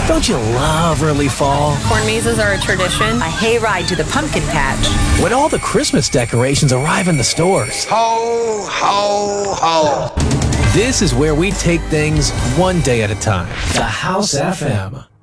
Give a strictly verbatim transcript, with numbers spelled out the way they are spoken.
Don't you love early fall? Corn mazes are a tradition. A hayride to the pumpkin patch. When all the Christmas decorations arrive in the stores. Ho, ho, ho. This is where we take things one day at a time. The House F M.